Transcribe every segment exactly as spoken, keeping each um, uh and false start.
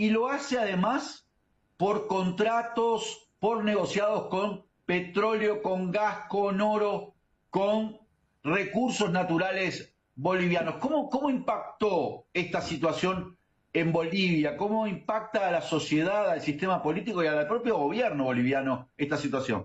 y lo hace además por contratos, por negociados con petróleo, con gas, con oro, con recursos naturales bolivianos. ¿Cómo, cómo impactó esta situación en Bolivia? ¿Cómo impacta a la sociedad, al sistema político y al propio gobierno boliviano esta situación?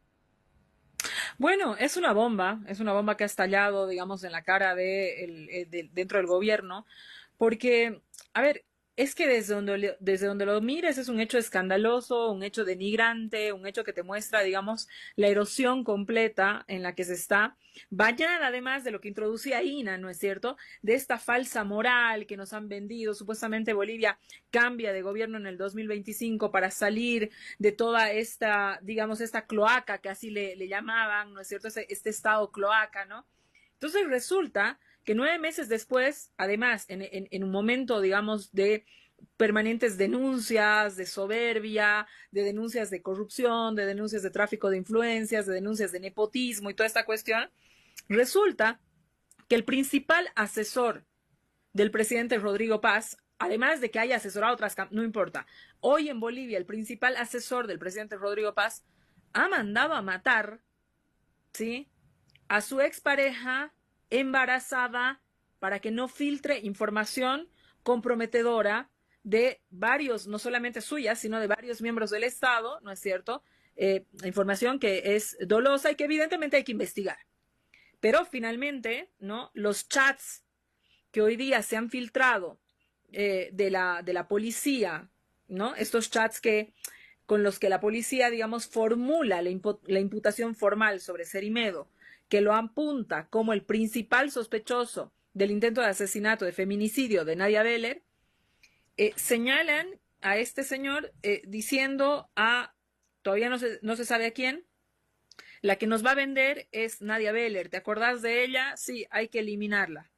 Bueno, es una bomba, es una bomba que ha estallado, digamos, en la cara de, el- eh, de- dentro del gobierno, porque, a ver, es que desde donde, le- desde donde lo mires es un hecho escandaloso, un hecho denigrante, un hecho que te muestra, digamos, la erosión completa en la que se está, bañada además de lo que introducía INA, ¿no es cierto? De esta falsa moral que nos han vendido. Supuestamente Bolivia cambia de gobierno en el dos mil veinticinco para salir de toda esta, digamos, esta cloaca que así le, le llamaban, ¿no es cierto? Este, este estado cloaca, ¿no? Entonces resulta que nueve meses después, además, en, en, en un momento, digamos, de permanentes denuncias de soberbia, de denuncias de corrupción, de denuncias de tráfico de influencias, de denuncias de nepotismo y toda esta cuestión, resulta que el principal asesor del presidente Rodrigo Paz, además de que haya asesorado otras, no importa, hoy en Bolivia el principal asesor del presidente Rodrigo Paz ha mandado a matar, ¿sí?, a su expareja embarazada para que no filtre información comprometedora de varios, no solamente suyas, sino de varios miembros del Estado, ¿no es cierto? Eh, información que es dolosa y que evidentemente hay que investigar. Pero finalmente, ¿no? Los chats que hoy día se han filtrado eh, de, la, de la policía, ¿no? Estos chats que con los que la policía, digamos, formula la, impu la imputación formal sobre Cerimedo, que lo apunta como el principal sospechoso del intento de asesinato, de feminicidio de Nadia Beller, eh, señalan a este señor eh, diciendo a, todavía no se, no se sabe a quién, la que nos va a vender es Nadia Beller. ¿Te acordás de ella? Sí, hay que eliminarla.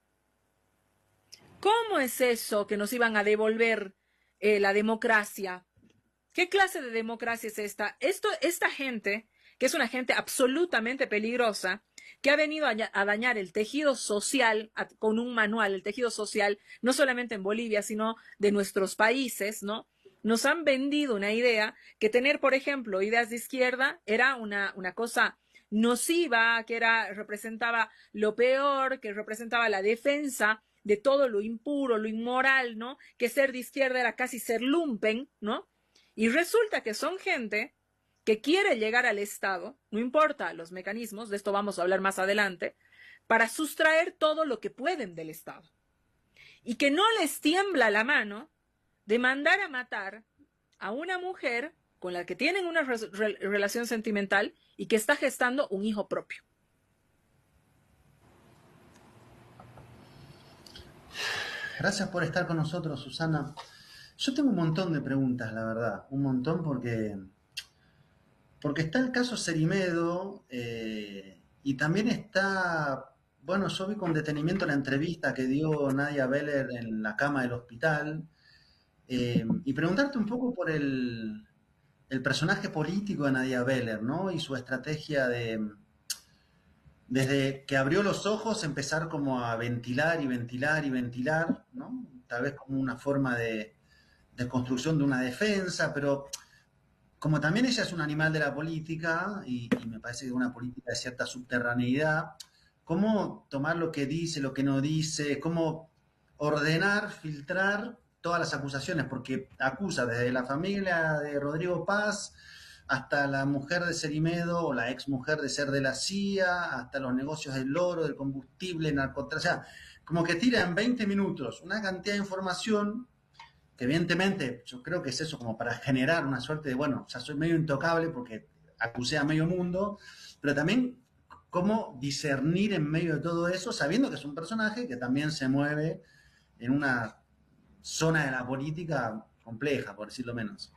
¿Cómo es eso que nos iban a devolver eh, la democracia? ¿Qué clase de democracia es esta? Esto, esta gente, que es una gente absolutamente peligrosa, que ha venido a, a dañar el tejido social a, con un manual, el tejido social, no solamente en Bolivia, sino de nuestros países, ¿no? Nos han vendido una idea que tener, por ejemplo, ideas de izquierda era una, una cosa nociva, que era, representaba lo peor, que representaba la defensa de todo lo impuro, lo inmoral, ¿no? Que ser de izquierda era casi ser lumpen, ¿no? Y resulta que son gente que quiere llegar al Estado, no importa los mecanismos, de esto vamos a hablar más adelante, para sustraer todo lo que pueden del Estado. Y que no les tiembla la mano de mandar a matar a una mujer con la que tienen una re re relación sentimental y que está gestando un hijo propio. Gracias por estar con nosotros, Susana. Yo tengo un montón de preguntas, la verdad, un montón porque, porque está el caso Cerimedo eh, y también está, bueno, yo vi con detenimiento la entrevista que dio Nadia Beller en la cama del hospital eh, y preguntarte un poco por el, el personaje político de Nadia Beller, ¿no? Y su estrategia de, desde que abrió los ojos, empezar como a ventilar y ventilar y ventilar, ¿no? Tal vez como una forma de de construcción de una defensa, pero como también ella es un animal de la política, y, y me parece que una política de cierta subterraneidad, cómo tomar lo que dice, lo que no dice, cómo ordenar, filtrar todas las acusaciones, porque acusa desde la familia de Rodrigo Paz hasta la mujer de Cerimedo o la ex mujer de ser de la C I A, hasta los negocios del oro, del combustible, narcotráfico, o sea, como que tira en veinte minutos una cantidad de información que evidentemente yo creo que es eso como para generar una suerte de, bueno, ya soy medio intocable porque acusé a medio mundo, pero también cómo discernir en medio de todo eso, sabiendo que es un personaje que también se mueve en una zona de la política compleja, por decirlo menos.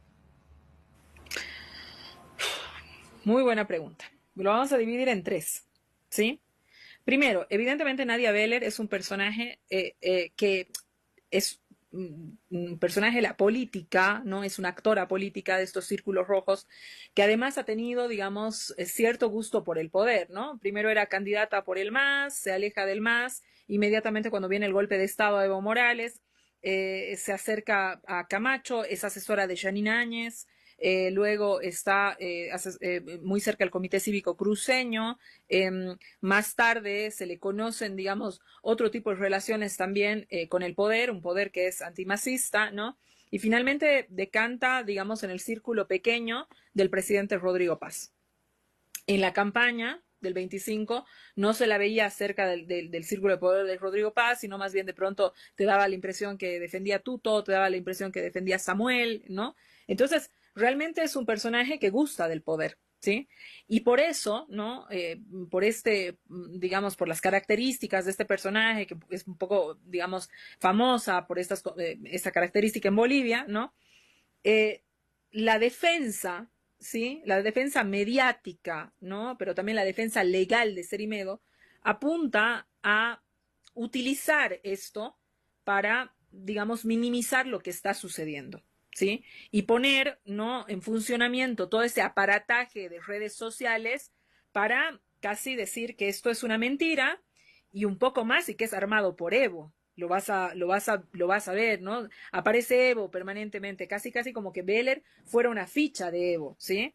Muy buena pregunta. Lo vamos a dividir en tres, ¿sí? Primero, evidentemente Nadia Beller es un personaje eh, eh, que es un personaje de la política, ¿no? Es una actora política de estos círculos rojos que además ha tenido, digamos, cierto gusto por el poder, ¿no? Primero era candidata por el M A S, se aleja del M A S, inmediatamente cuando viene el golpe de Estado a Evo Morales, eh, se acerca a Camacho, es asesora de Yanine Áñez, eh, luego está eh, ases eh, muy cerca del Comité Cívico Cruceño, eh, más tarde se le conocen, digamos, otro tipo de relaciones también eh, con el poder, un poder que es antimacista, ¿no? Y finalmente decanta, digamos, en el círculo pequeño del presidente Rodrigo Paz. En la campaña del veinticinco no se la veía cerca del, del, del círculo de poder de Rodrigo Paz, sino más bien de pronto te daba la impresión que defendía Tuto, te daba la impresión que defendía Samuel, ¿no? Entonces, realmente es un personaje que gusta del poder, ¿sí? Y por eso, ¿no? Eh, por este, digamos, por las características de este personaje, que es un poco, digamos, famosa por estas, eh, esta característica en Bolivia, ¿no? Eh, la defensa, ¿sí? La defensa mediática, ¿no? Pero también la defensa legal de Cerimedo apunta a utilizar esto para, digamos, minimizar lo que está sucediendo, ¿sí? Y poner, ¿no?, en funcionamiento todo ese aparataje de redes sociales para casi decir que esto es una mentira y un poco más y que es armado por Evo. Lo vas a, lo vas a, lo vas a ver, ¿no? Aparece Evo permanentemente, casi, casi como que Beller fuera una ficha de Evo, ¿sí?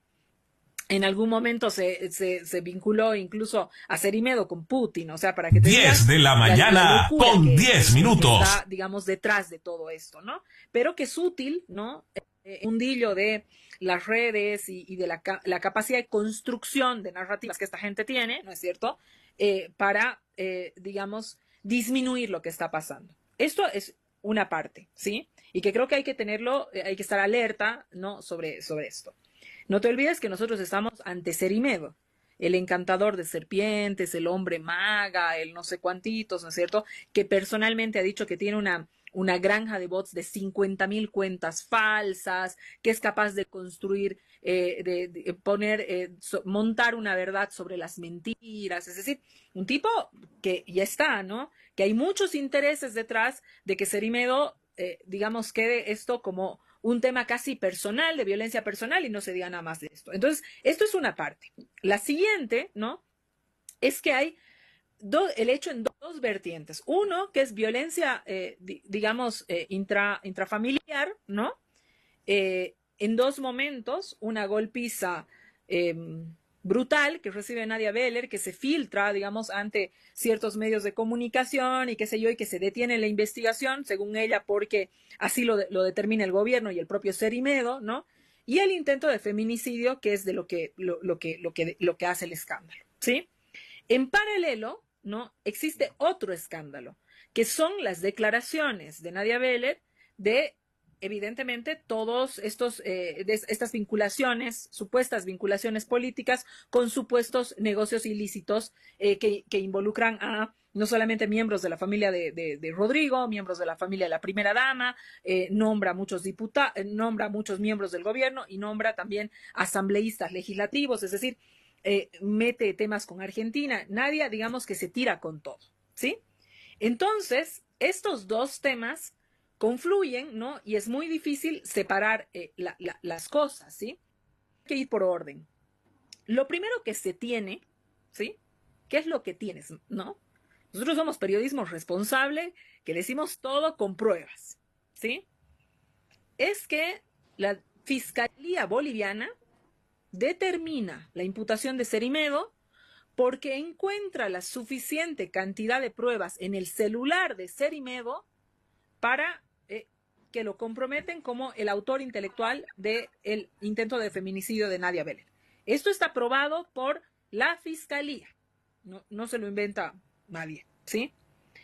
En algún momento se, se, se vinculó incluso a Cerimedo con Putin, o sea, para que te diez de la mañana con diez minutos. Que está, digamos, detrás de todo esto, ¿no? Pero que es útil, ¿no? Eh, un mundillo de las redes y, y de la, la capacidad de construcción de narrativas que esta gente tiene, ¿no es cierto? Eh, para, eh, digamos, disminuir lo que está pasando. Esto es una parte, ¿sí? Y que creo que hay que tenerlo, eh, hay que estar alerta, ¿no?, sobre, sobre esto. No te olvides que nosotros estamos ante Cerimedo, el encantador de serpientes, el hombre maga, el no sé cuantitos, ¿no es cierto?, que personalmente ha dicho que tiene una, una granja de bots de cincuenta mil cuentas falsas, que es capaz de construir, eh, de, de poner, eh, so, montar una verdad sobre las mentiras, es decir, un tipo que ya está, ¿no?, que hay muchos intereses detrás de que Cerimedo, eh, digamos, quede esto como un tema casi personal, de violencia personal, y no se diga nada más de esto. Entonces, esto es una parte. La siguiente, ¿no?, es que hay do, el hecho en dos vertientes. Uno, que es violencia, eh, di, digamos, eh, intra, intrafamiliar, ¿no? Eh, en dos momentos, una golpiza eh, brutal que recibe Nadia Beller, que se filtra, digamos, ante ciertos medios de comunicación y qué sé yo, y que se detiene la investigación, según ella, porque así lo, lo determina el gobierno y el propio Cerimedo, ¿no? Y el intento de feminicidio, que es de lo que, lo, lo que, lo que, lo que hace el escándalo, ¿sí? En paralelo, ¿no?, existe otro escándalo, que son las declaraciones de Nadia Beller de, evidentemente, todos estos, eh, de estas vinculaciones, supuestas vinculaciones políticas con supuestos negocios ilícitos eh, que, que involucran a no solamente miembros de la familia de, de, de Rodrigo, miembros de la familia de la primera dama, eh, nombra muchos diputados, eh, nombra muchos miembros del gobierno y nombra también asambleístas legislativos, es decir, eh, mete temas con Argentina. Nadia, digamos que se tira con todo, ¿sí? Entonces, estos dos temas confluyen, ¿no? Y es muy difícil separar eh, la, la, las cosas, ¿sí? Hay que ir por orden. Lo primero que se tiene, ¿sí?, ¿qué es lo que tienes, no? Nosotros somos periodismo responsable, que le decimos todo con pruebas, ¿sí? Es que la Fiscalía Boliviana determina la imputación de Cerimedo porque encuentra la suficiente cantidad de pruebas en el celular de Cerimedo para eh, que lo comprometen como el autor intelectual del intento de feminicidio de Nadia Beller. Esto está probado por la Fiscalía, no, no se lo inventa nadie, ¿sí?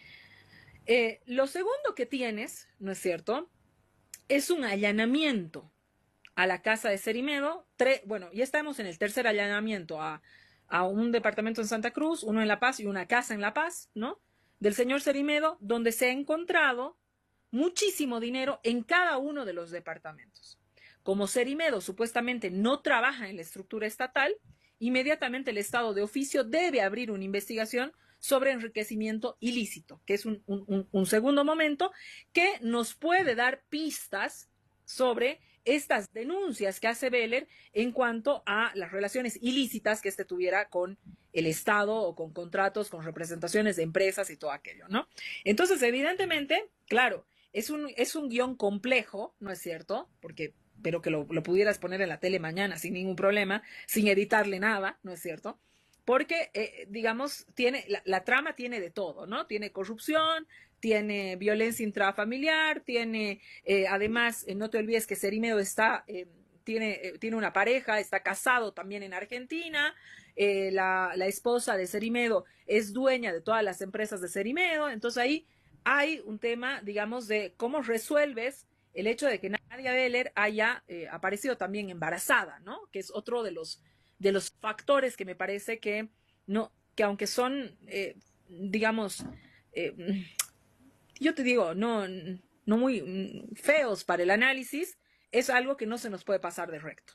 Eh, lo segundo que tienes, ¿no es cierto?, es un allanamiento a la casa de Cerimedo. Tre bueno, ya estamos en el tercer allanamiento a, a un departamento en Santa Cruz, uno en La Paz y una casa en La Paz, ¿no?, del señor Cerimedo, donde se ha encontrado muchísimo dinero en cada uno de los departamentos. Como Cerimedo supuestamente no trabaja en la estructura estatal, inmediatamente el Estado de oficio debe abrir una investigación sobre enriquecimiento ilícito, que es un, un, un segundo momento que nos puede dar pistas sobre estas denuncias que hace Beller en cuanto a las relaciones ilícitas que éste tuviera con el Estado o con contratos, con representaciones de empresas y todo aquello, ¿no? Entonces, evidentemente, claro, es un, es un guión complejo, ¿no es cierto? Porque, pero que lo, lo pudieras poner en la tele mañana sin ningún problema, sin editarle nada, ¿no es cierto? Porque, eh, digamos, tiene, la, la trama tiene de todo, ¿no? Tiene corrupción, tiene violencia intrafamiliar, tiene, eh, además, eh, no te olvides que Cerimedo está, eh, tiene, eh, tiene una pareja, está casado también en Argentina, eh, la, la esposa de Cerimedo es dueña de todas las empresas de Cerimedo, entonces ahí hay un tema, digamos, de cómo resuelves el hecho de que Nadia Beller haya eh, aparecido también embarazada, ¿no? Que es otro de los de los factores que me parece que no, que aunque son, eh, digamos, eh, yo te digo, no, no muy feos para el análisis, es algo que no se nos puede pasar de recto.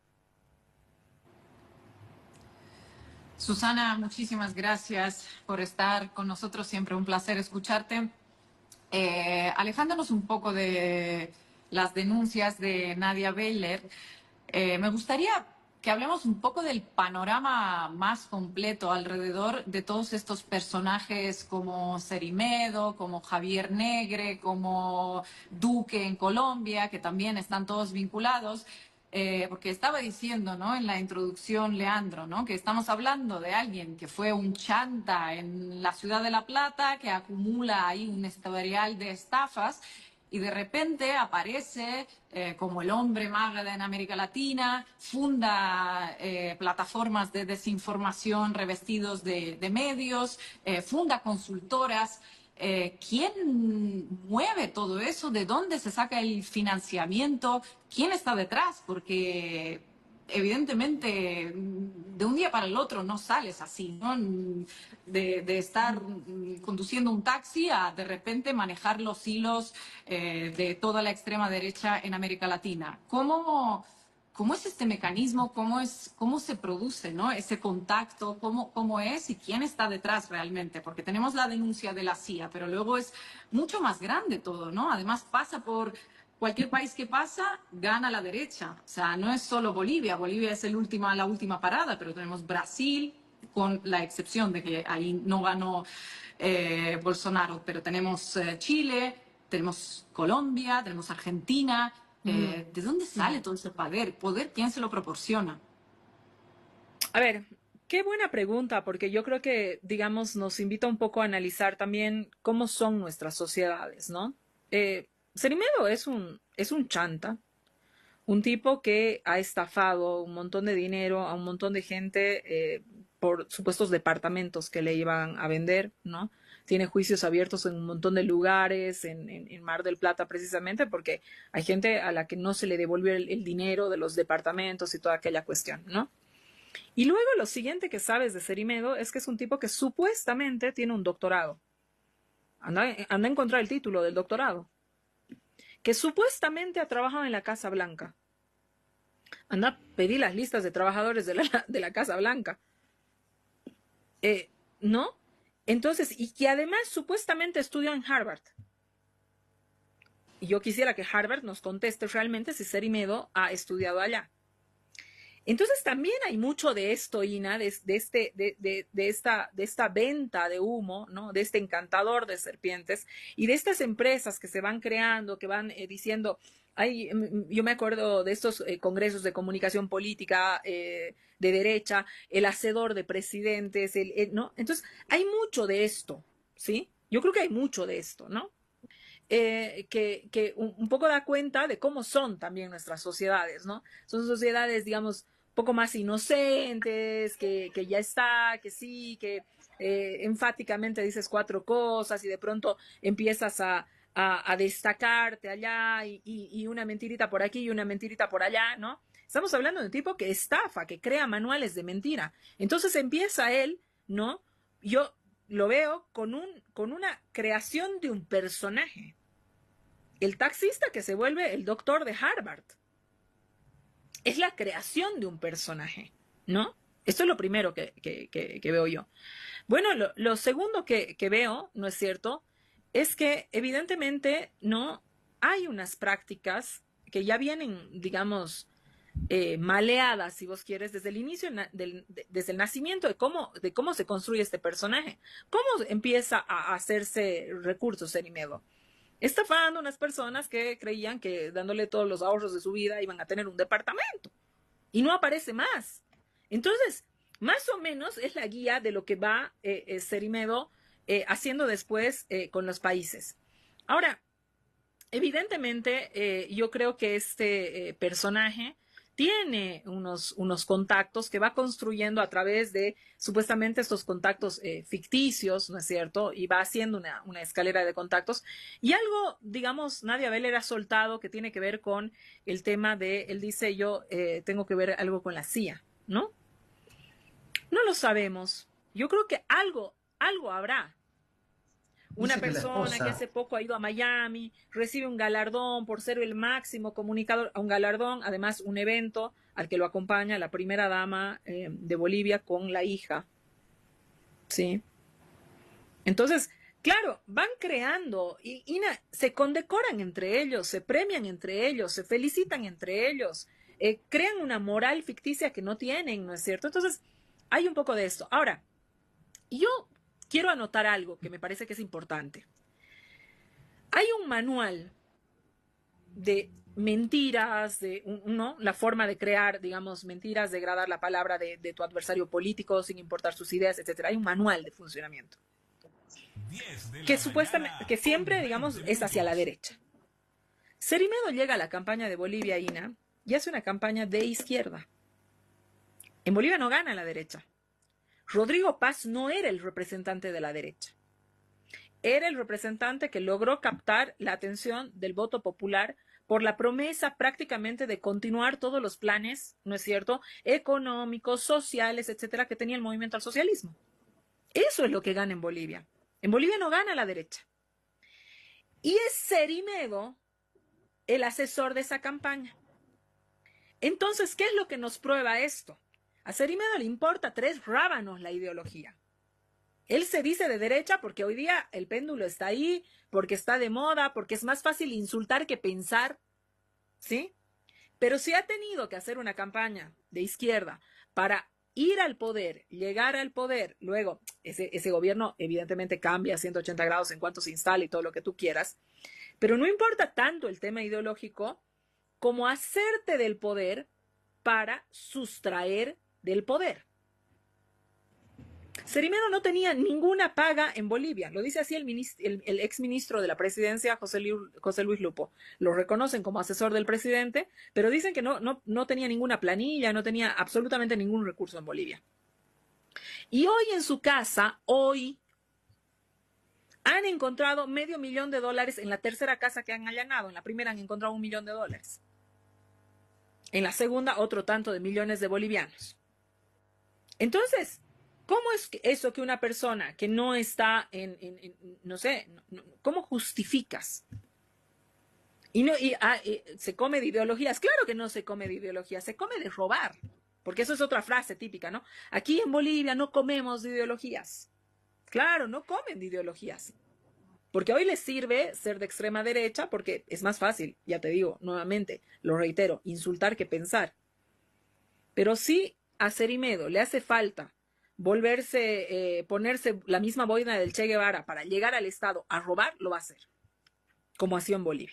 Susana, muchísimas gracias por estar con nosotros, siempre un placer escucharte. Eh, alejándonos un poco de las denuncias de Nadia Beller, eh, me gustaría que hablemos un poco del panorama más completo alrededor de todos estos personajes como Cerimedo, como Javier Negre, como Duque en Colombia, que también están todos vinculados. Eh, porque estaba diciendo, ¿no?, en la introducción, Leandro, ¿no?, que estamos hablando de alguien que fue un chanta en la ciudad de La Plata, que acumula ahí un historial de estafas, y de repente aparece eh, como el hombre maga en América Latina, funda eh, plataformas de desinformación revestidos de, de medios, eh, funda consultoras. Eh, ¿Quién mueve todo eso? ¿De dónde se saca el financiamiento? ¿Quién está detrás? Porque evidentemente de un día para el otro no sales así, ¿no? De, de estar conduciendo un taxi a de repente manejar los hilos eh, de toda la extrema derecha en América Latina. ¿Cómo, cómo es este mecanismo? ¿Cómo, es, cómo se produce, ¿no?, ese contacto? ¿Cómo, ¿Cómo es y quién está detrás realmente? Porque tenemos la denuncia de la C I A, pero luego es mucho más grande todo, ¿no? Además pasa por cualquier país que pasa, gana la derecha. O sea, no es solo Bolivia. Bolivia es el última, la última parada, pero tenemos Brasil, con la excepción de que ahí no ganó eh, Bolsonaro, pero tenemos eh, Chile, tenemos Colombia, tenemos Argentina. Eh, ¿De dónde sale todo ese poder? ¿Poder quién se lo proporciona? A ver, qué buena pregunta, porque yo creo que, digamos, nos invita un poco a analizar también cómo son nuestras sociedades, ¿no? Eh, Cerimedo es un, es un chanta, un tipo que ha estafado un montón de dinero a un montón de gente eh, por supuestos departamentos que le iban a vender, ¿no? Tiene juicios abiertos en un montón de lugares, en, en, en Mar del Plata precisamente, porque hay gente a la que no se le devolvió el, el dinero de los departamentos y toda aquella cuestión, ¿no? Y luego lo siguiente que sabes de Cerimedo es que es un tipo que supuestamente tiene un doctorado. Anda, anda a encontrar el título del doctorado. Que supuestamente ha trabajado en la Casa Blanca. Anda a pedir las listas de trabajadores de la, de la Casa Blanca. Eh, ¿No? Entonces, y que además supuestamente estudió en Harvard. Y yo quisiera que Harvard nos conteste realmente si Cerimedo ha estudiado allá. Entonces también hay mucho de esto, Ina, de, de, este, de, de, de, esta, de esta venta de humo, ¿no?, de este encantador de serpientes y de estas empresas que se van creando, que van eh, diciendo, ay, yo me acuerdo de estos eh, congresos de comunicación política eh, de derecha, el hacedor de presidentes, el, el, ¿no? Entonces hay mucho de esto, ¿sí? Yo creo que hay mucho de esto, ¿no? Eh, que, que un, un poco da cuenta de cómo son también nuestras sociedades, ¿no? Son sociedades, digamos, un poco más inocentes, que, que ya está, que sí, que eh, enfáticamente dices cuatro cosas y de pronto empiezas a, a, a destacarte allá y, y, y una mentirita por aquí y una mentirita por allá, ¿no? Estamos hablando de un tipo que estafa, que crea manuales de mentira. Entonces empieza él, ¿no? Yo lo veo con, un, con una creación de un personaje. El taxista que se vuelve el doctor de Harvard. Es la creación de un personaje, ¿no? Esto es lo primero que, que, que, que veo yo. Bueno, lo, lo segundo que, que veo, ¿no es cierto?, es que evidentemente, ¿no?, hay unas prácticas que ya vienen, digamos, eh, maleadas, si vos quieres, desde el inicio, del, de, desde el nacimiento de cómo, de cómo se construye este personaje. ¿Cómo empieza a hacerse recursos Cerimedo? estafando a unas personas que creían que dándole todos los ahorros de su vida iban a tener un departamento. Y no aparece más. Entonces, más o menos es la guía de lo que va eh, eh, Cerimedo eh, haciendo después eh, con los países. Ahora, evidentemente, eh, yo creo que este eh, personaje tiene unos, unos contactos que va construyendo a través de supuestamente estos contactos eh, ficticios, ¿no es cierto? Y va haciendo una, una escalera de contactos. Y algo, digamos, Nadia Beller ha soltado que tiene que ver con el tema de, él dice, yo eh, tengo que ver algo con la C I A, ¿no? No lo sabemos. Yo creo que algo, algo habrá. Una Dice que la persona esposa- que hace poco ha ido a Miami, recibe un galardón por ser el máximo comunicador, un galardón, además un evento al que lo acompaña la primera dama eh, de Bolivia con la hija. ¿Sí? Entonces, claro, van creando y, y na- se condecoran entre ellos, se premian entre ellos, se felicitan entre ellos, eh, crean una moral ficticia que no tienen, ¿no es cierto? Entonces, hay un poco de esto. Ahora, yo quiero anotar algo que me parece que es importante. Hay un manual de mentiras, de ¿no? la forma de crear, digamos, mentiras, degradar la palabra de, de tu adversario político sin importar sus ideas, etcétera. Hay un manual de funcionamiento que supuestamente, que siempre, digamos, es hacia la derecha. Cerimedo llega a la campaña de Bolivia, I N A, y hace una campaña de izquierda. En Bolivia no gana la derecha. Rodrigo Paz no era el representante de la derecha. Era el representante que logró captar la atención del voto popular por la promesa prácticamente de continuar todos los planes, ¿no es cierto?, económicos, sociales, etcétera, que tenía el movimiento al socialismo. Eso es lo que gana en Bolivia. En Bolivia no gana la derecha. Y es Cerimedo el asesor de esa campaña. Entonces, ¿qué es lo que nos prueba esto? A Cerimedo le importa tres rábanos la ideología. Él se dice de derecha porque hoy día el péndulo está ahí, porque está de moda, porque es más fácil insultar que pensar, ¿sí? Pero si ha tenido que hacer una campaña de izquierda para ir al poder, llegar al poder, luego ese, ese gobierno evidentemente cambia a ciento ochenta grados en cuanto se instala y todo lo que tú quieras, pero no importa tanto el tema ideológico como hacerte del poder para sustraer del poder. Cerimedo no tenía ninguna paga en Bolivia, lo dice así el, el, el exministro de la presidencia, José, Lu, José Luis Lupo. Lo reconocen como asesor del presidente, pero dicen que no, no, no tenía ninguna planilla, no tenía absolutamente ningún recurso en Bolivia. Y hoy en su casa, hoy, han encontrado medio millón de dólares en la tercera casa que han allanado. En la primera han encontrado un millón de dólares. En la segunda, otro tanto de millones de bolivianos. Entonces, ¿cómo es eso que una persona que no está en, en, en no sé, no, no, ¿cómo justificas? Y, no, y, ah, y se come de ideologías. Claro que no se come de ideologías, se come de robar. Porque eso es otra frase típica, ¿no? Aquí en Bolivia no comemos de ideologías. Claro, no comen de ideologías. Porque hoy les sirve ser de extrema derecha porque es más fácil, ya te digo, nuevamente, lo reitero, insultar que pensar. Pero sí a Cerimedo le hace falta volverse, eh, ponerse la misma boina del Che Guevara para llegar al Estado a robar, lo va a hacer, como ha sido en Bolivia.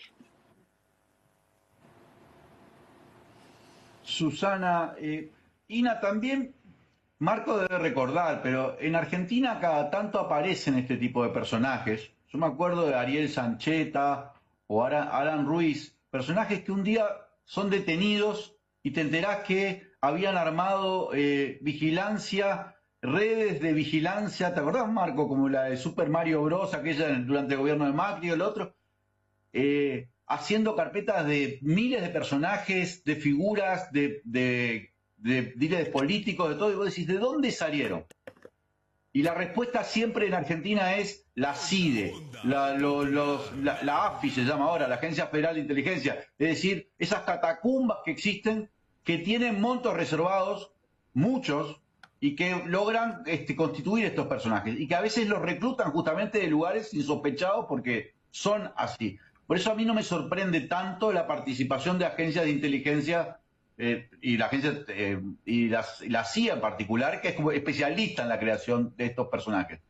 Susana, eh, Ina, también, Marco debe recordar, pero en Argentina cada tanto aparecen este tipo de personajes. Yo me acuerdo de Ariel Sancheta o Alan Ruiz, personajes que un día son detenidos y te enterás que habían armado eh, vigilancia, redes de vigilancia, ¿te acordás, Marco? Como la de Super Mario Bros, aquella durante el gobierno de Macri o el otro, eh, haciendo carpetas de miles de personajes, de figuras, de, de, de líderes políticos, de todo, y vos decís, ¿de dónde salieron? Y la respuesta siempre en Argentina es la C I D E, la, lo, los, la, la A F I se llama ahora, la Agencia Federal de Inteligencia, es decir, esas catacumbas que existen, que tienen montos reservados, muchos, y que logran este, constituir estos personajes, y que a veces los reclutan justamente de lugares insospechados porque son así. Por eso a mí no me sorprende tanto la participación de agencias de inteligencia eh, y la agencia eh, y, las, y la C I A en particular, que es como especialista en la creación de estos personajes.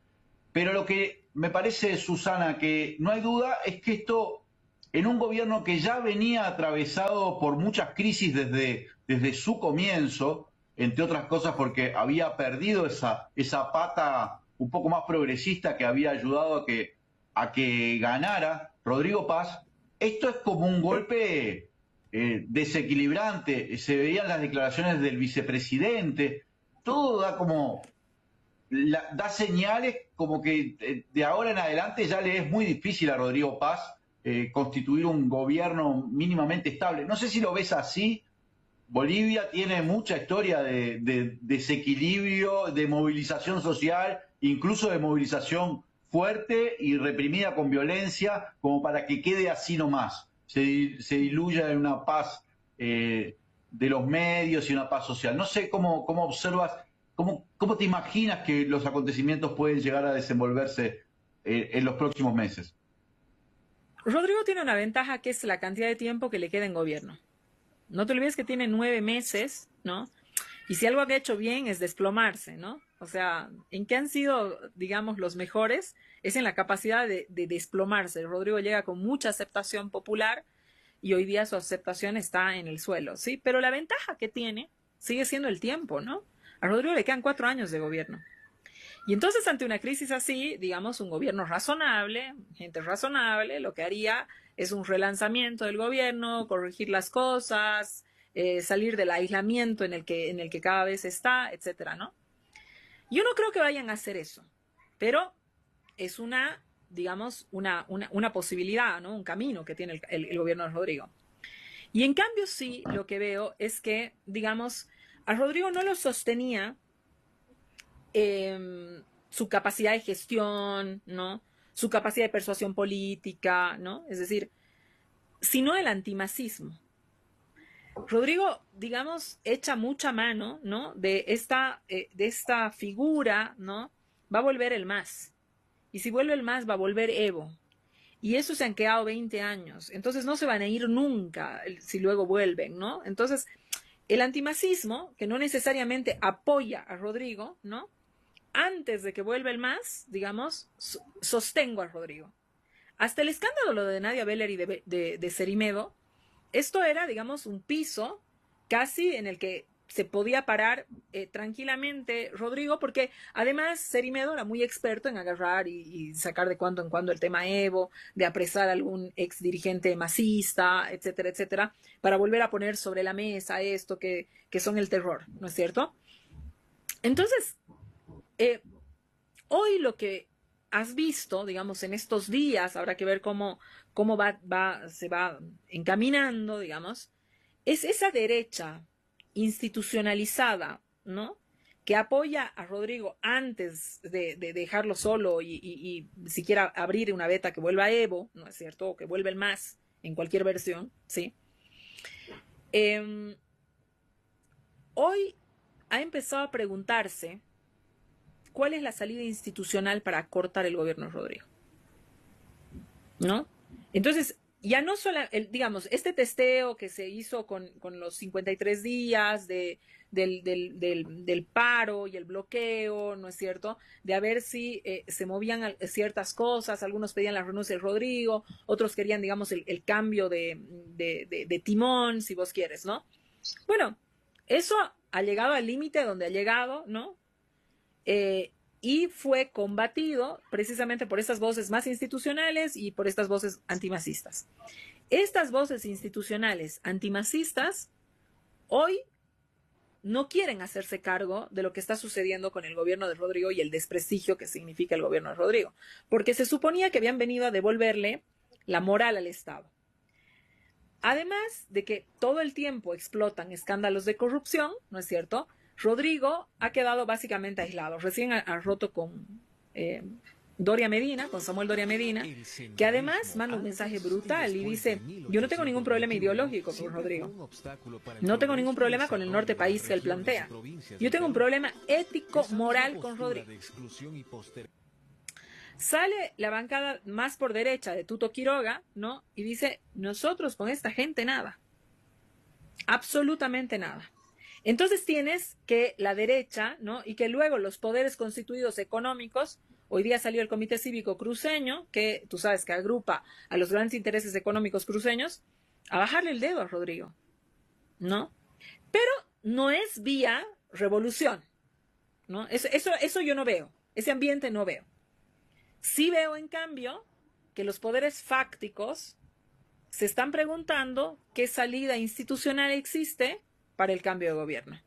pero lo que me parece, Susana, que no hay duda es que esto, en un gobierno que ya venía atravesado por muchas crisis desde, desde su comienzo, entre otras cosas porque había perdido esa, esa pata un poco más progresista que había ayudado a que, a que ganara Rodrigo Paz, esto es como un golpe eh, desequilibrante. Se veían las declaraciones del vicepresidente, todo da como, la, da señales como que eh, de ahora en adelante ya le es muy difícil a Rodrigo Paz eh, constituir un gobierno mínimamente estable. No sé si lo ves así. Bolivia tiene mucha historia de, de desequilibrio, de movilización social, incluso de movilización fuerte y reprimida con violencia, como para que quede así nomás, se, se diluya en una paz eh, de los medios y una paz social. No sé cómo, cómo observas, cómo, cómo te imaginas que los acontecimientos pueden llegar a desenvolverse eh, en los próximos meses. Rodrigo tiene una ventaja que es la cantidad de tiempo que le queda en gobierno. No te olvides que tiene nueve meses, ¿no? Y si algo había hecho bien es desplomarse, ¿no? O sea, en qué han sido, digamos, los mejores es en la capacidad de, de desplomarse. Rodrigo llega con mucha aceptación popular y hoy día su aceptación está en el suelo, ¿sí? Pero la ventaja que tiene sigue siendo el tiempo, ¿no? A Rodrigo le quedan cuatro años de gobierno. Y entonces, ante una crisis así, digamos, un gobierno razonable, gente razonable, lo que haría es un relanzamiento del gobierno, corregir las cosas, eh, salir del aislamiento en el que, en el que cada vez está, etcétera, ¿no? Yo no creo que vayan a hacer eso, pero es una, digamos, una, una, una posibilidad, ¿no? Un camino que tiene el, el, el gobierno de Rodrigo. Y en cambio sí, lo que veo es que, digamos, a Rodrigo no lo sostenía eh, su capacidad de gestión, ¿no? Su capacidad de persuasión política, ¿no? Es decir, sino el antimasismo. Rodrigo, digamos, echa mucha mano, ¿no? De esta, eh, de esta figura, ¿no? Va a volver el M A S. Y si vuelve el M A S, va a volver Evo. Y eso se han quedado veinte años. Entonces no se van a ir nunca si luego vuelven, ¿no? Entonces, el antimasismo, que no necesariamente apoya a Rodrigo, ¿no? Antes de que vuelva el M A S, digamos, sostengo a Rodrigo. Hasta el escándalo lo de Nadia Beller y de, de, de Cerimedo, esto era, digamos, un piso casi en el que se podía parar eh, tranquilamente Rodrigo, porque además Cerimedo era muy experto en agarrar y, y sacar de cuando en cuando el tema Evo, de apresar a algún ex dirigente masista, etcétera, etcétera, para volver a poner sobre la mesa esto que, que son el terror, ¿no es cierto? Entonces, eh, hoy lo que has visto, digamos, en estos días, habrá que ver cómo, cómo va, va, se va encaminando, digamos, es esa derecha institucionalizada, ¿no? Que apoya a Rodrigo antes de, de dejarlo solo y, y, y siquiera abrir una beta que vuelva a Evo, ¿no es cierto? O que vuelva el M A S en cualquier versión, ¿sí? Eh, hoy ha empezado a preguntarse ¿cuál es la salida institucional para cortar el gobierno de Rodrigo? ¿No? Entonces, ya no solo, el, digamos, este testeo que se hizo con, con los cincuenta y tres días de, del, del, del, del paro y el bloqueo, ¿no es cierto? De a ver si eh, se movían ciertas cosas, algunos pedían la renuncia de Rodrigo, otros querían, digamos, el, el cambio de, de, de, de timón, si vos quieres, ¿no? Bueno, eso ha llegado al límite donde ha llegado, ¿no? Eh, y fue combatido precisamente por estas voces más institucionales y por estas voces antimasistas. Estas voces institucionales antimasistas hoy no quieren hacerse cargo de lo que está sucediendo con el gobierno de Rodrigo y el desprestigio que significa el gobierno de Rodrigo, porque se suponía que habían venido a devolverle la moral al Estado. Además de que todo el tiempo explotan escándalos de corrupción, ¿no es cierto?, Rodrigo ha quedado básicamente aislado. Recién ha, ha roto con eh, Doria Medina, con Samuel Doria Medina, que además manda un mensaje brutal y dice, yo no tengo ningún problema ideológico con Rodrigo, no tengo ningún problema con el norte país que él plantea, yo tengo un problema ético, moral con Rodrigo. Sale la bancada más por derecha de Tuto Quiroga, ¿no? Y dice, nosotros con esta gente nada, absolutamente nada. Entonces tienes que la derecha, ¿no? Y que luego los poderes constituidos económicos Hoy día salió el Comité Cívico Cruceño, que tú sabes que agrupa a los grandes intereses económicos cruceños, a bajarle el dedo a Rodrigo, ¿no? Pero no es vía revolución, ¿no? Eso, eso, eso yo no veo, ese ambiente no veo. Sí veo, en cambio, que los poderes fácticos se están preguntando qué salida institucional existe para el cambio de gobierno.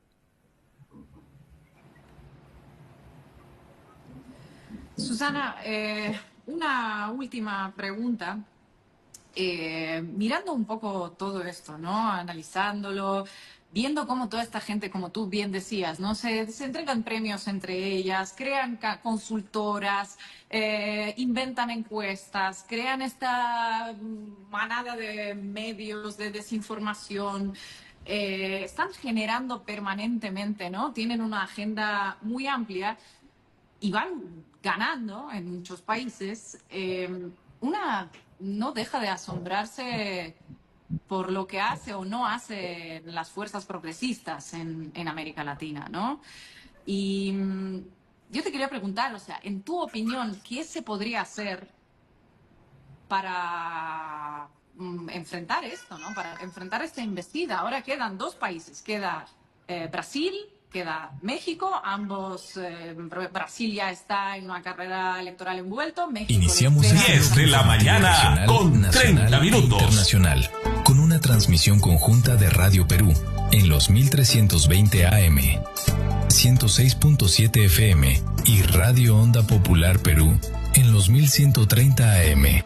Susana, eh, una última pregunta. Eh, mirando un poco todo esto, ¿no? Analizándolo, viendo cómo toda esta gente, como tú bien decías, ¿no? Se, se entregan premios entre ellas, crean consultoras, eh, inventan encuestas, crean esta manada de medios de desinformación, eh, están generando permanentemente, ¿no? Tienen una agenda muy amplia y van ganando en muchos países. Eh, una no deja de asombrarse por lo que hace o no hace las fuerzas progresistas en, en América Latina, ¿no? Y mmm, yo te quería preguntar, o sea, en tu opinión, ¿qué se podría hacer para mmm, enfrentar esto, ¿no? Para enfrentar esta embestida. Ahora quedan dos países, queda eh, Brasil, queda México, ambos, eh, Brasil ya está en una carrera electoral envuelto. México Iniciamos diez de la mañana con treinta minutos. Internacional, con una transmisión conjunta de Radio Perú en los mil trescientos veinte A M, ciento seis punto siete F M y Radio Onda Popular Perú en los mil ciento treinta A M.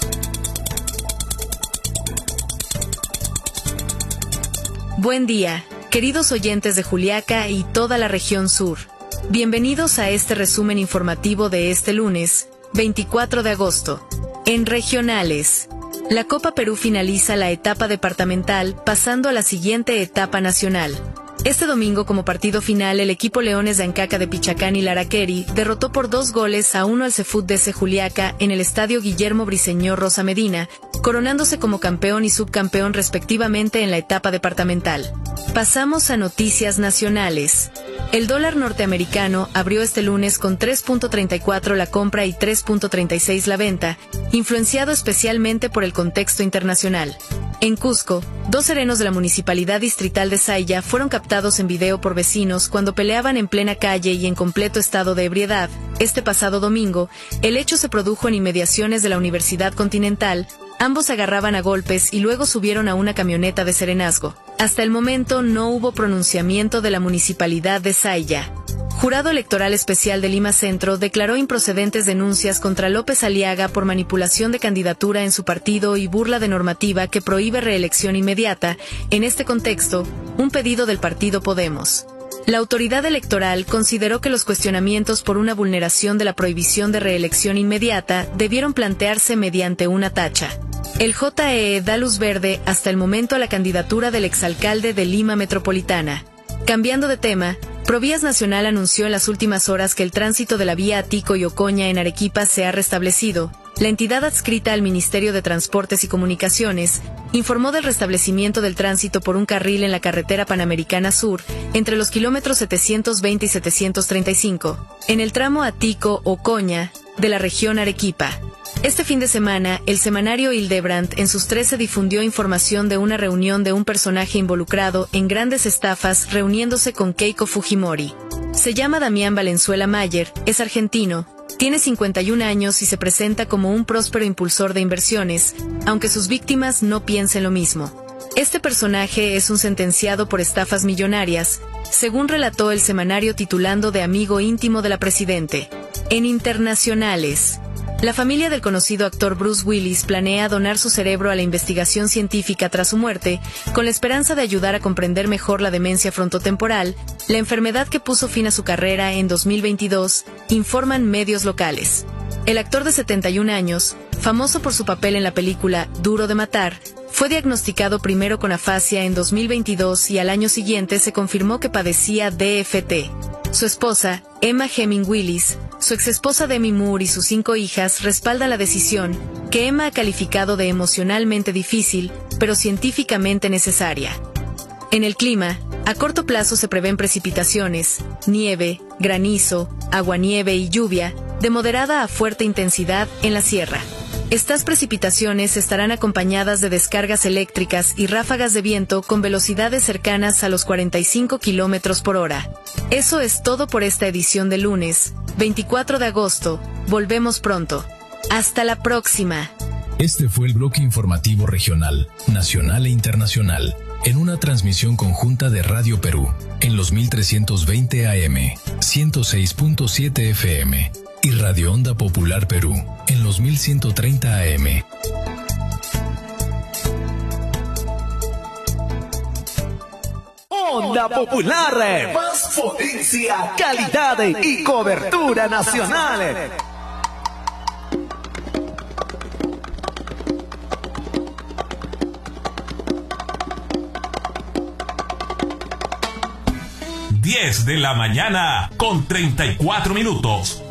Buen día, queridos oyentes de Juliaca y toda la región sur. Bienvenidos a este resumen informativo de este lunes, veinticuatro de agosto. En regionales, la Copa Perú finaliza la etapa departamental, pasando a la siguiente etapa nacional. Este domingo, como partido final, el equipo Leones de Ancaca de Pichacán y Laraqueri derrotó por dos goles a uno al Cefut D C Juliaca en el estadio Guillermo Briceñor Rosa Medina, coronándose como campeón y subcampeón respectivamente en la etapa departamental. Pasamos a noticias nacionales. El dólar norteamericano abrió este lunes con tres punto treinta y cuatro la compra y tres punto treinta y seis la venta, influenciado especialmente por el contexto internacional. En Cusco, dos serenos de la Municipalidad Distrital de Sailla fueron captados en video por vecinos cuando peleaban en plena calle y en completo estado de ebriedad. Este pasado domingo, el hecho se produjo en inmediaciones de la Universidad Continental. Ambos se agarraban a golpes y luego subieron a una camioneta de serenazgo. Hasta el momento no hubo pronunciamiento de la Municipalidad de Sailla. Jurado Electoral Especial de Lima Centro declaró improcedentes denuncias contra López Aliaga por manipulación de candidatura en su partido y burla de normativa que prohíbe reelección inmediata. En este contexto, un pedido del partido Podemos. La autoridad electoral consideró que los cuestionamientos por una vulneración de la prohibición de reelección inmediata debieron plantearse mediante una tacha. El J E E da luz verde hasta el momento a la candidatura del exalcalde de Lima Metropolitana. Cambiando de tema, Provías Nacional anunció en las últimas horas que el tránsito de la vía Atico y Ocoña en Arequipa se ha restablecido. La entidad adscrita al Ministerio de Transportes y Comunicaciones informó del restablecimiento del tránsito por un carril en la carretera Panamericana Sur, entre los kilómetros setecientos veinte y setecientos treinta y cinco, en el tramo Atico-Ocoña de la región Arequipa. Este fin de semana, el semanario Hildebrand en sus trece difundió información de una reunión de un personaje involucrado en grandes estafas reuniéndose con Keiko Fujimori. Se llama Damián Valenzuela Mayer, es argentino, tiene cincuenta y un años y se presenta como un próspero impulsor de inversiones, aunque sus víctimas no piensen lo mismo. Este personaje es un sentenciado por estafas millonarias, según relató el semanario titulando de amigo íntimo de la presidente. En internacionales, la familia del conocido actor Bruce Willis planea donar su cerebro a la investigación científica tras su muerte, con la esperanza de ayudar a comprender mejor la demencia frontotemporal, la enfermedad que puso fin a su carrera en dos mil veintidós, informan medios locales. El actor de setenta y un años, famoso por su papel en la película Duro de Matar, fue diagnosticado primero con afasia en dos mil veintidós y al año siguiente se confirmó que padecía D F T. Su esposa, Emma Heming Willis, su exesposa Demi Moore y sus cinco hijas respaldan la decisión, que Emma ha calificado de emocionalmente difícil, pero científicamente necesaria. En el clima, a corto plazo se prevén precipitaciones, nieve, granizo, aguanieve y lluvia, de moderada a fuerte intensidad en la sierra. Estas precipitaciones estarán acompañadas de descargas eléctricas y ráfagas de viento con velocidades cercanas a los cuarenta y cinco kilómetros por hora. Eso es todo por esta edición de lunes, veinticuatro de agosto. Volvemos pronto. Hasta la próxima. Este fue el bloque informativo regional, nacional e internacional, en una transmisión conjunta de Radio Perú, en los mil trescientos veinte A M, ciento seis punto siete F M, y Radio Onda Popular Perú, en los mil ciento treinta A M. Onda Popular, más potencia, calidad y cobertura nacional. diez de la mañana con treinta y cuatro minutos.